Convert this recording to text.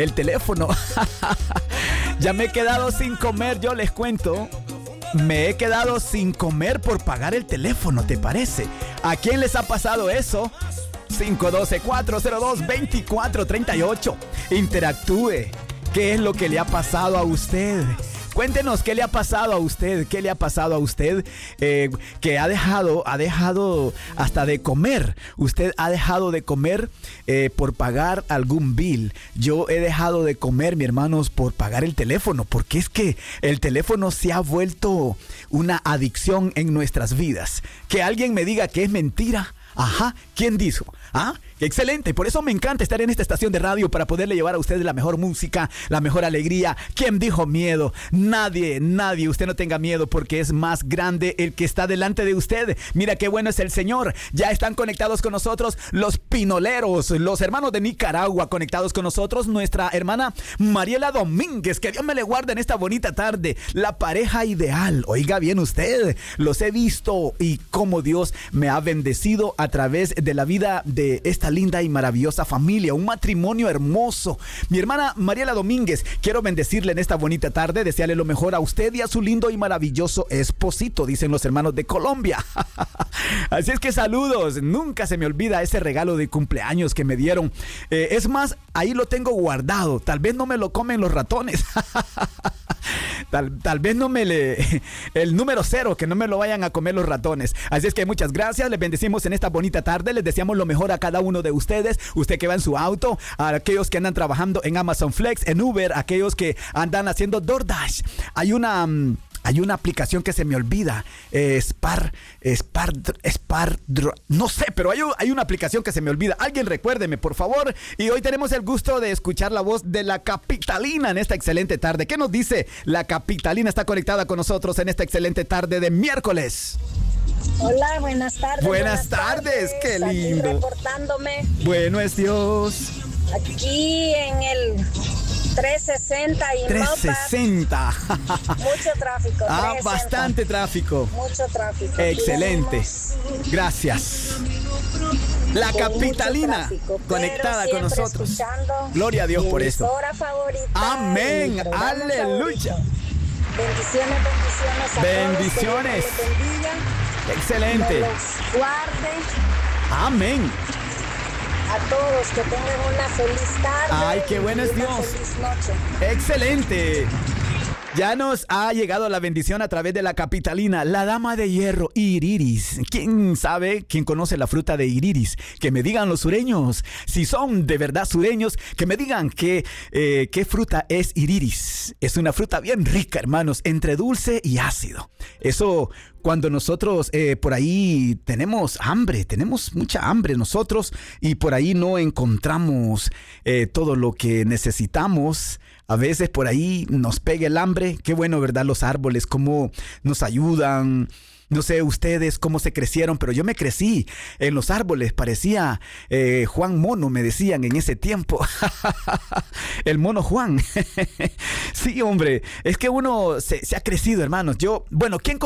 el teléfono. Ya me he quedado sin comer, yo les cuento. Me he quedado sin comer por pagar el teléfono, ¿te parece? ¿A quién les ha pasado eso? 512-402-2438. Interactúe. ¿Qué es lo que le ha pasado a usted? Cuéntenos qué le ha pasado a usted, qué le ha pasado a usted que ha dejado hasta de comer. Usted ha dejado de comer por pagar algún bill. Yo he dejado de comer, mis hermanos, por pagar el teléfono, porque es que el teléfono se ha vuelto una adicción en nuestras vidas. Que alguien me diga que es mentira. Ajá, ¿quién dijo? ¿Ah? Excelente, por eso me encanta estar en esta estación de radio para poderle llevar a ustedes la mejor música, la mejor alegría. ¿Quién dijo miedo? Nadie, usted no tenga miedo porque es más grande el que está delante de usted. Mira qué bueno es el Señor. Ya están conectados con nosotros los pinoleros, los hermanos de Nicaragua conectados con nosotros, nuestra hermana Mariela Domínguez, que Dios me le guarde en esta bonita tarde, la pareja ideal. Oiga bien usted, los he visto y cómo Dios me ha bendecido a través de la vida de esta linda y maravillosa familia, un matrimonio hermoso. Mi hermana Mariela Domínguez, quiero bendecirle en esta bonita tarde, desearle lo mejor a usted y a su lindo y maravilloso esposito, dicen los hermanos de Colombia. Así es que saludos, nunca se me olvida ese regalo de cumpleaños que me dieron. Es más, ahí lo tengo guardado, tal vez no me lo comen los ratones. Tal vez no el número 0, que no me lo vayan a comer los ratones. Así es que muchas gracias, les bendecimos en esta bonita tarde, les deseamos lo mejor a cada uno de ustedes, usted que va en su auto, a aquellos que andan trabajando en Amazon Flex, en Uber, aquellos que andan haciendo DoorDash. Hay una aplicación que se me olvida, no sé, pero hay una aplicación que se me olvida. Alguien recuérdeme, por favor. Y hoy tenemos el gusto de escuchar la voz de la Capitalina en esta excelente tarde. ¿Qué nos dice la Capitalina? Está conectada con nosotros en esta excelente tarde de miércoles. Hola, buenas tardes. Buenas tardes, qué lindo. Aquí reportándome. Bueno es Dios. Aquí en el 360 y 360. Mucho tráfico. Bastante tráfico. Mucho tráfico. Excelente. Gracias. La Capitalina conectada con nosotros. Gloria a Dios por esto. Favorita, amén. Aleluya. Bendiciones. Excelente. Que los guarde. Amén. A todos que tengan una feliz tarde. Ay, qué bueno es Dios. Feliz noche. Excelente. Ya nos ha llegado la bendición a través de la Capitalina, la dama de hierro, Iriris. ¿Quién sabe? ¿Quién conoce la fruta de Iriris? Que me digan los sureños. Si son de verdad sureños, que me digan qué fruta es Iriris. Es una fruta bien rica, hermanos, entre dulce y ácido. Eso, cuando nosotros por ahí tenemos hambre, tenemos mucha hambre nosotros y por ahí no encontramos todo lo que necesitamos. A veces por ahí nos pega el hambre. Qué bueno, ¿verdad? Los árboles, cómo nos ayudan. No sé ustedes cómo se crecieron, pero yo me crecí en los árboles. Parecía Juan Mono, me decían en ese tiempo. El mono Juan. Sí, hombre. Es que uno se ha crecido, hermanos. ¿Quién